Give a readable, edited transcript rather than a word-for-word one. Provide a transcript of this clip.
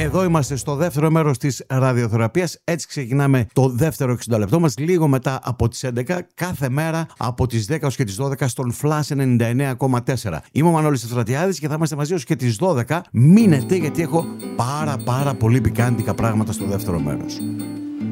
εδώ είμαστε στο δεύτερο μέρος της ραδιοθεραπείας. Έτσι ξεκινάμε το δεύτερο 60 λεπτό μας, λίγο μετά από τις 11, κάθε μέρα από τις 10 ως και τις 12 στον Flash 99,4. Είμαι ο Μανώλης Ευστρατιάδης και θα είμαστε μαζί ως και τις 12. Μείνετε, γιατί έχω πάρα πολύ πικάντικα πράγματα στο δεύτερο μέρος.